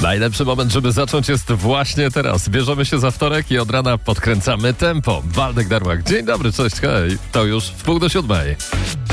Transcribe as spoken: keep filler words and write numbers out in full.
Najlepszy moment, żeby zacząć, jest właśnie teraz. Bierzemy się za wtorek i od rana podkręcamy tempo. Waldek Darłak. Dzień dobry, cześć, hej. To już w pół do siódmej.